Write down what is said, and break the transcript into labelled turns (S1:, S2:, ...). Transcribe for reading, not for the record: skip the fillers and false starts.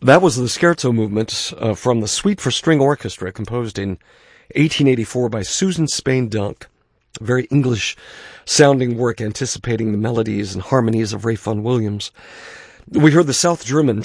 S1: That was the Scherzo movement from the Suite for String Orchestra, composed in 1884 by Susan Spain Dunk. A very English-sounding work anticipating the melodies and harmonies of Ralph Vaughan Williams. We heard the South German